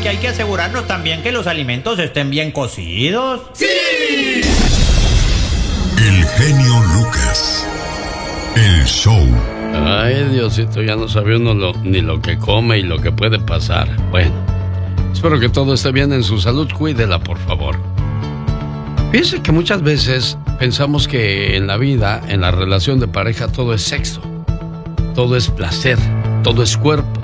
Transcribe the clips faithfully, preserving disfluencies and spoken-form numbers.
que hay que asegurarnos también que los alimentos estén bien cocidos. ¡Sí! El genio Lucas. El show. Ay, Diosito, ya no sabe uno lo, ni lo que come y lo que puede pasar. Bueno, espero que todo esté bien en su salud. Cuídela, por favor. Fíjese que muchas veces pensamos que en la vida, en la relación de pareja, todo es sexo. Todo es placer. Todo es cuerpo.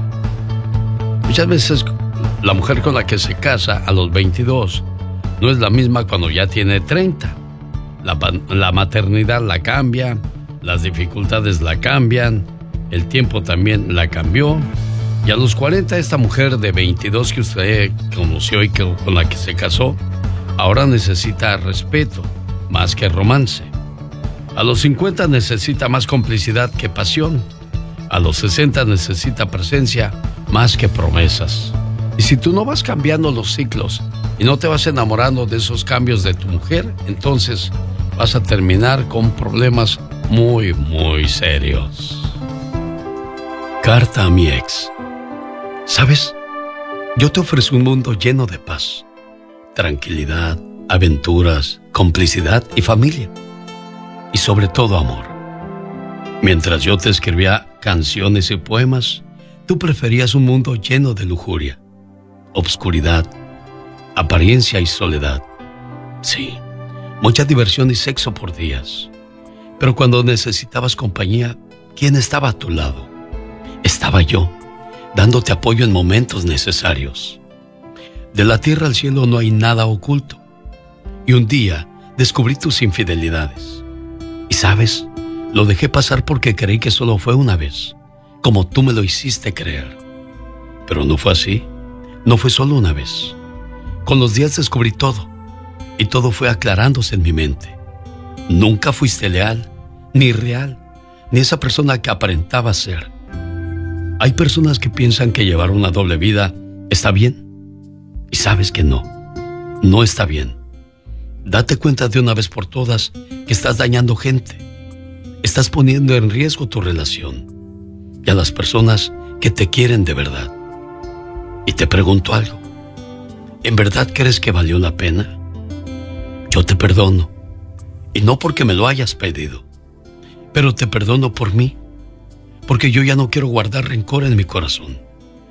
Muchas veces la mujer con la que se casa a los veintidós no es la misma cuando ya tiene treinta. La, la maternidad la cambia, las dificultades la cambian, el tiempo también la cambió. Y a los cuarenta esta mujer de veintidós que usted conoció y que, con la que se casó, ahora necesita respeto más que romance. A los cincuenta necesita más complicidad que pasión. A los sesenta necesita presencia más que promesas. Y si tú no vas cambiando los ciclos y no te vas enamorando de esos cambios de tu mujer, entonces vas a terminar con problemas muy, muy serios. Carta a mi ex. ¿Sabes? Yo te ofrezco un mundo lleno de paz, tranquilidad, aventuras, complicidad y familia. Y sobre todo amor. Mientras yo te escribía canciones y poemas, tú preferías un mundo lleno de lujuria, obscuridad, apariencia y soledad. Sí, mucha diversión y sexo por días. Pero cuando necesitabas compañía, ¿quién estaba a tu lado? Estaba yo, dándote apoyo en momentos necesarios. De la tierra al cielo no hay nada oculto. Y un día descubrí tus infidelidades. Y sabes, lo dejé pasar porque creí que solo fue una vez, como tú me lo hiciste creer. Pero no fue así, no fue solo una vez. Con los días descubrí todo, y todo fue aclarándose en mi mente. Nunca fuiste leal, ni real, ni esa persona que aparentaba ser. Hay personas que piensan que llevar una doble vida está bien, y sabes que no, no está bien. Date cuenta de una vez por todas que estás dañando gente. Estás poniendo en riesgo tu relación y a las personas que te quieren de verdad. Y te pregunto algo. ¿En verdad crees que valió la pena? Yo te perdono. Y no porque me lo hayas pedido, pero te perdono por mí. Porque yo ya no quiero guardar rencor en mi corazón.